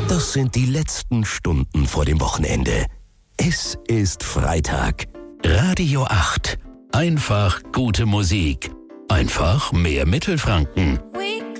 Das sind die letzten Stunden vor dem Wochenende. Es ist Freitag. Radio 8. Einfach gute Musik. Einfach mehr Mittelfranken.